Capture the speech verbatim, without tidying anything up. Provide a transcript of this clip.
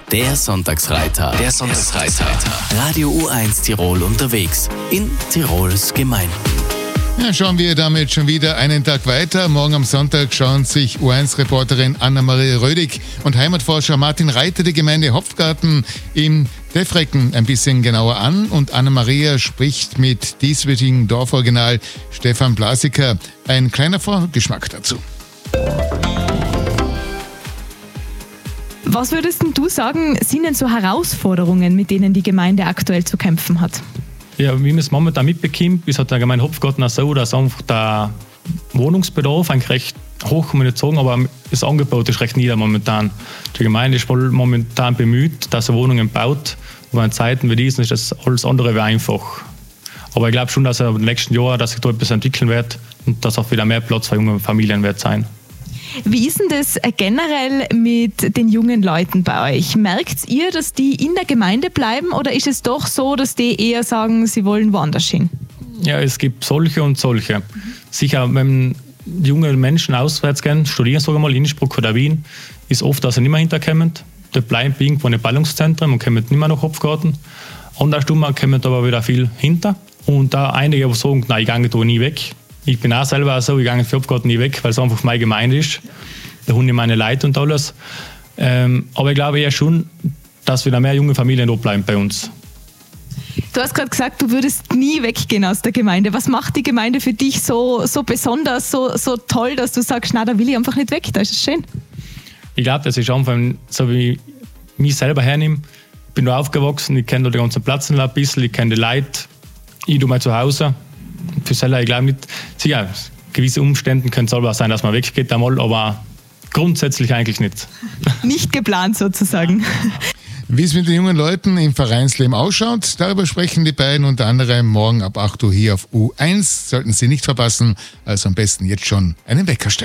Der Sonntagsreiter. Der Sonntagsreiter. Radio U eins Tirol unterwegs. In Tirols Gemeinden. Ja, schauen wir damit schon wieder einen Tag weiter. Morgen am Sonntag schauen sich U eins Reporterin Anna-Marie Rödig und Heimatforscher Martin Reiter die Gemeinde Hopfgarten im Defrecken ein bisschen genauer an. Und Anna-Maria spricht mit dieswöchigen Dorforiginal Stefan Blasiker. Ein kleiner Vorgeschmack dazu. Was würdest du sagen, sind denn so Herausforderungen, mit denen die Gemeinde aktuell zu kämpfen hat? Ja, wie man es momentan mitbekommt, ist halt der Gemeinde Hopfgarten auch so, dass einfach der Wohnungsbedarf eigentlich recht hoch, kann man nicht sagen, aber das Angebot ist recht nieder momentan. Die Gemeinde ist voll momentan bemüht, dass sie Wohnungen baut, aber in Zeiten wie diesen ist das alles andere wie einfach. Aber ich glaube schon, dass er in den nächsten Jahren, dass sich da etwas entwickeln wird und dass auch wieder mehr Platz für junge Familien wird sein. Wie ist denn das generell mit den jungen Leuten bei euch? Merkt ihr, dass die in der Gemeinde bleiben oder ist es doch so, dass die eher sagen, sie wollen woanders hin? Ja, es gibt solche und solche. Mhm. Sicher, wenn junge Menschen auswärts gehen, studieren, sagen wir mal, Innsbruck oder Wien, ist oft, dass sie nicht mehr hinterkommen. Die bleiben irgendwo in den Ballungszentren und kommen nicht mehr nach Hopfgarten. Andersrum kommen aber wieder viel hinter. Und da einige sagen, nein, ich gehe da nie weg. Ich bin auch selber so, ich gehe für Hopfgarten nie weg, weil es einfach meine Gemeinde ist. Da habe ich meine Leute und alles. Ähm, aber ich glaube eher schon, dass wieder mehr junge Familien da bleiben bei uns. Du hast gerade gesagt, du würdest nie weggehen aus der Gemeinde. Was macht die Gemeinde für dich so, so besonders, so, so toll, dass du sagst, na, da will ich einfach nicht weg, da ist es schön? Ich glaube, das ist einfach so, wie ich mich selber hernehme. Ich bin da aufgewachsen, ich kenne da den ganzen Platz ein bisschen, ich kenne die Leute, ich tue mein Zuhause. Für selber, ich glaube nicht, sicher, gewisse Umstände können es selber sein, dass man weggeht einmal, aber grundsätzlich eigentlich nicht. Nicht geplant sozusagen. Wie es mit den jungen Leuten im Vereinsleben ausschaut, darüber sprechen die beiden unter anderem morgen ab acht Uhr hier auf U eins. Sollten Sie nicht verpassen, also am besten jetzt schon einen Wecker stellen.